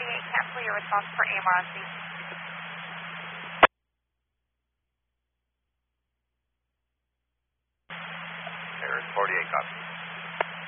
cancel your response for AMR on scene. Air 48, copy.